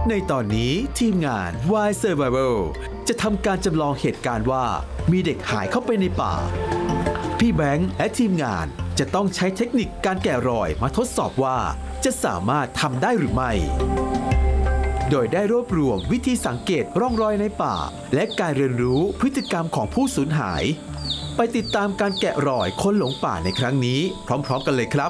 ในตอนนี้ทีมงาน Why Survival จะทำการจำลองเหตุการณ์ว่ามีเด็กหายเข้าไปในป่าพี่แบงค์และทีมงานจะต้องใช้เทคนิคการแกะรอยมาทดสอบว่าจะสามารถทำได้หรือไม่โดยได้รวบรวมวิธีสังเกตร่องรอยในป่าและการเรียนรู้พฤติกรรมของผู้สูญหายไปติดตามการแกะรอยคนหลงป่าในครั้งนี้พร้อมๆกันเลยครับ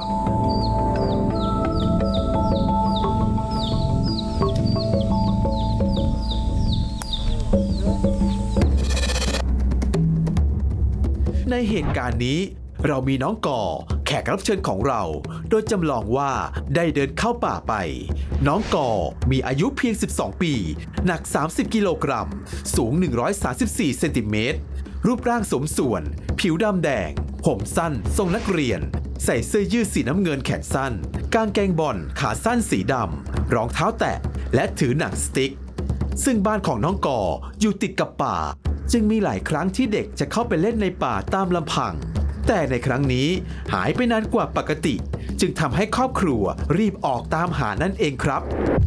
ในเหตุการณ์นี้เรามีน้องก่อแขกรับเชิญของเราโดยจำลองว่าได้เดินเข้าป่าไปน้องก่อมีอายุเพียง12ปีหนัก30กิโลกรัมสูง134เซนติเมตรรูปร่างสมส่วนผิวดำแดงผมสั้นทรงนักเรียนใส่เสื้อยืดสีน้ำเงินแขนสั้นกางเกงบอลขาสั้นสีดำรองเท้าแตะและถือหนังสติ๊กซึ่งบ้านของน้องก่ออยู่ติดกับป่าจึงมีหลายครั้งที่เด็กจะเข้าไปเล่นในป่าตามลำพังแต่ในครั้งนี้หายไปนานกว่าปกติจึงทำให้ครอบครัวรีบออกตามหานั่นเองครับ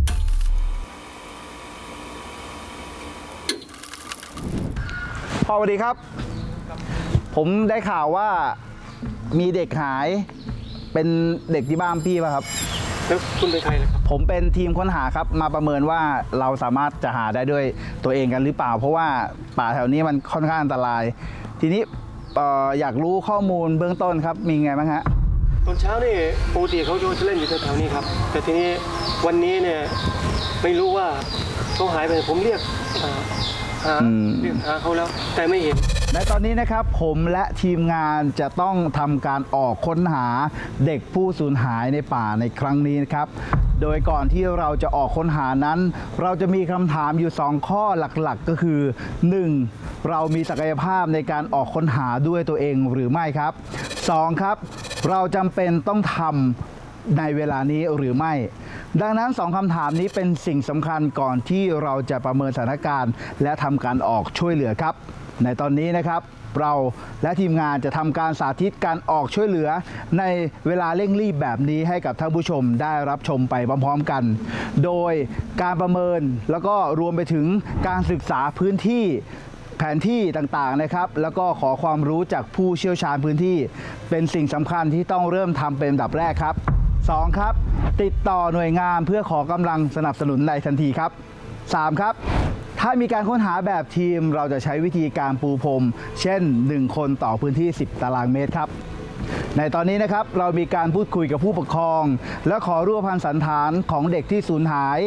พ่อสวัสดีครับผมได้ข่าวว่ามีเด็กหายเป็นเด็กที่บ้านพี่ป่ะครับแล้วคุณเป็นใครล่ะครับผมเป็นทีมค้นหาครับมาประเมินว่าเราสามารถจะหาได้ด้วยตัวเองกันหรือเปล่าเพราะว่าป่าแถวนี้มันค่อนข้างอันตรายทีนี้อยากรู้ข้อมูลเบื้องต้นครับมีไงบ้างฮะตอนเช้านี่ปกติเขาจะเล่นอยู่แถวๆนี้ครับแต่ทีนี้วันนี้เนี่ยไม่รู้ว่าเขาหายไปผมเรียกหาเขาแล้วแต่ไม่เห็นในตอนนี้นะครับผมและทีมงานจะต้องทำการออกค้นหาเด็กผู้สูญหายในป่าในครั้งนี้นะครับโดยก่อนที่เราจะออกค้นหานั้นเราจะมีคำถามอยู่2ข้อหลักๆก็คือ 1. เรามีศักยภาพในการออกค้นหาด้วยตัวเองหรือไม่ครับ 2. ครับเราจำเป็นต้องทำในเวลานี้หรือไม่ดังนั้น2คำถามนี้เป็นสิ่งสำคัญก่อนที่เราจะประเมินสถานการณ์และทำการออกช่วยเหลือครับในตอนนี้นะครับเราและทีมงานจะทำการสาธิตการออกช่วยเหลือในเวลาเร่งรีบแบบนี้ให้กับท่านผู้ชมได้รับชมไปพร้อมๆกันโดยการประเมินแล้วก็รวมไปถึงการศึกษาพื้นที่แผนที่ต่างๆนะครับแล้วก็ขอความรู้จากผู้เชี่ยวชาญพื้นที่เป็นสิ่งสำคัญที่ต้องเริ่มทำเป็นอันดับแรกครับ2ครับติดต่อหน่วยงานเพื่อขอกำลังสนับสนุนในทันทีครับ3ครับถ้ามีการค้นหาแบบทีมเราจะใช้วิธีการปูพรมเช่น1คนต่อพื้นที่10ตารางเมตรครับในตอนนี้นะครับเรามีการพูดคุยกับผู้ปกครองและขอรูปพรรณสันฐานของเด็กที่สูญหาย